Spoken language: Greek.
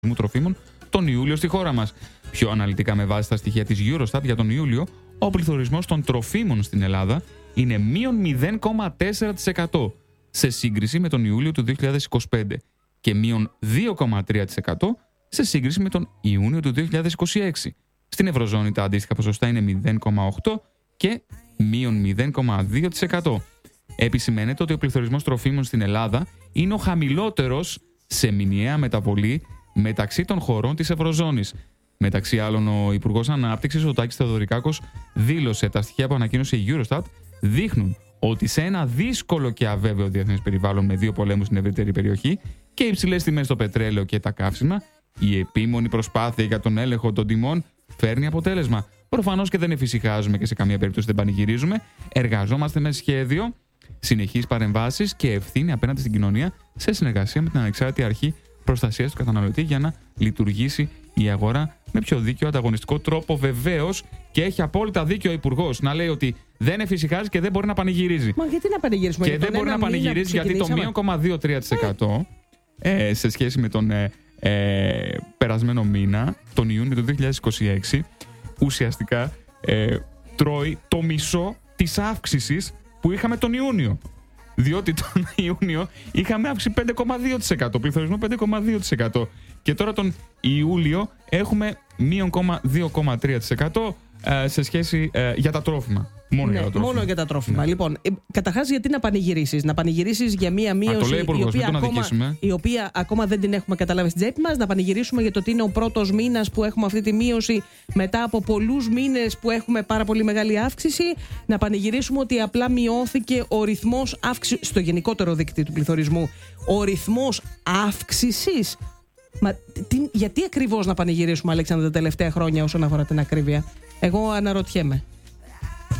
τροφίμων τον Ιούλιο στη χώρα μας. Πιο αναλυτικά, με βάση τα στοιχεία της Eurostat για τον Ιούλιο, ο πληθωρισμός των τροφίμων στην Ελλάδα είναι μείον 0,4% σε σύγκριση με τον Ιούλιο του 2025 και μείον 2,3% σε σύγκριση με τον Ιούνιο του 2026. Στην Ευρωζώνη τα αντίστοιχα ποσοστά είναι 0,8% και μείον 0,2%. Επισημαίνεται ότι ο πληθωρισμός τροφίμων στην Ελλάδα είναι ο χαμηλότερος σε μηνιαία μεταβολή μεταξύ των χωρών της Ευρωζώνης. Μεταξύ άλλων, ο Υπουργός Ανάπτυξης, ο Τάκης Θεοδωρικάκος, δήλωσε τα στοιχεία που ανακοίνωσε η Eurostat δείχνουν ότι σε ένα δύσκολο και αβέβαιο διεθνές περιβάλλον με δύο πολέμους στην ευρύτερη περιοχή και υψηλές τιμές στο πετρέλαιο και τα καύσιμα, η επίμονη προσπάθεια για τον έλεγχο των τιμών φέρνει αποτέλεσμα. Προφανώς και δεν εφησυχάζουμε και σε καμία περίπτωση δεν πανηγυρίζουμε. Εργαζόμαστε με σχέδιο, συνεχείς παρεμβάσεις και ευθύνη απέναντι στην κοινωνία σε συνεργασία με την Ανεξάρτητη Αρχή Προστασίας του Καταναλωτή για να λειτουργήσει η αγορά με πιο δίκαιο ανταγωνιστικό τρόπο. Βεβαίως, και έχει απόλυτα δίκιο ο Υπουργός να λέει ότι δεν εφησυχάζει και δεν μπορεί να πανηγυρίζει. Μα γιατί να πανηγυρίσουμε? Και δεν μπορεί να πανηγυρίζει γιατί το μείον 0,23% σε σχέση με τον περασμένο μήνα, τον Ιούνιο του 2026, ουσιαστικά τρώει το μισό της αύξησης που είχαμε τον Ιούνιο. Διότι τον Ιούνιο είχαμε αύξηση 5,2%, πληθωρισμό 5,2%. Και τώρα τον Ιούλιο έχουμε μείον 2,3% σε σχέση για τα τρόφιμα. Μόνο για τα τρόφιμα. Λοιπόν, καταρχάς, γιατί να πανηγυρίσεις? Να πανηγυρίσεις για μία μείωση η οποία ακόμα δεν την έχουμε καταλάβει στην τσέπη μας. Να πανηγυρίσουμε για το ότι είναι ο πρώτος μήνας που έχουμε αυτή τη μείωση μετά από πολλούς μήνες που έχουμε πάρα πολύ μεγάλη αύξηση. Να πανηγυρίσουμε ότι απλά μειώθηκε ο ρυθμός αύξησης στο γενικότερο δίκτυο του πληθωρισμού. Ο ρυθμός αύξησης. Μα γιατί ακριβώς να πανηγυρίσουμε, Αλέξανδρα, τα τελευταία χρόνια όσον αφορά την ακρίβεια? Εγώ αναρωτιέμαι.